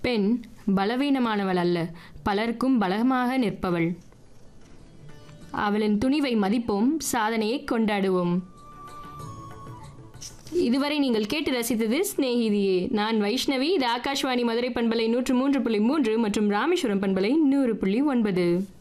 பெண் பலவீனமானவள் அல்ல, பலருக்கும் பலமாக நிற்பவள். அவளின் துணிவை மதிப்போம், சாதனையை கொண்டாடுவோம். இதுவரை நீங்கள் கேட்டு ரசித்தது சிநேகிதியே. நான் வைஷ்ணவி. இது ஆகாஷ்வாணி மதுரை பண்பலை 103.3 மற்றும் ராமேஸ்வரம் பண்பலை 100.9.